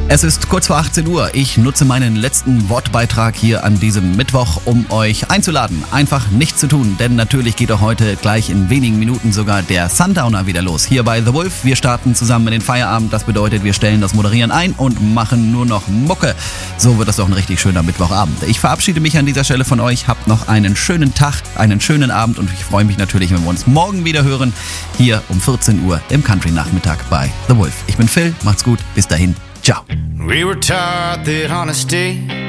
Es ist kurz vor 18 Uhr. Ich nutze meinen letzten Wortbeitrag hier an diesem Mittwoch, um euch einzuladen, einfach nichts zu tun. Denn natürlich geht auch heute gleich in wenigen Minuten sogar der Sundowner wieder los. Hier bei The Wolf. Wir starten zusammen in den Feierabend. Das bedeutet, wir stellen das Moderieren ein und machen nur noch Mucke. So wird das doch ein richtig schöner Mittwochabend. Ich verabschiede mich an dieser Stelle von euch. Habt noch einen schönen Tag, einen schönen Abend und ich freue mich natürlich, wenn wir uns morgen wieder hören. Hier um 14 Uhr im Country-Nachmittag bei The Wolf. Ich bin Phil. Macht's gut. Bis dahin. Ciao. We were taught that honesty